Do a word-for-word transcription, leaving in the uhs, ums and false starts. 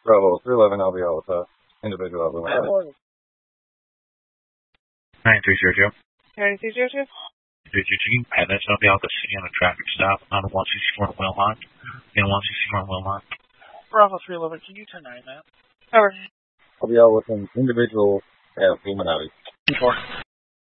Bravo, three eleven, I'll be out with uh, individual Illuminati. nine three zero zero. nine three zero zero. three two two, and that's going to be out the city on a traffic stop on one sixty-four Wilmot. And one sixty-four Wilmot. Bravo three eleven, can you turn nine that? Over. I'll be out with an individual at Illuminati. four.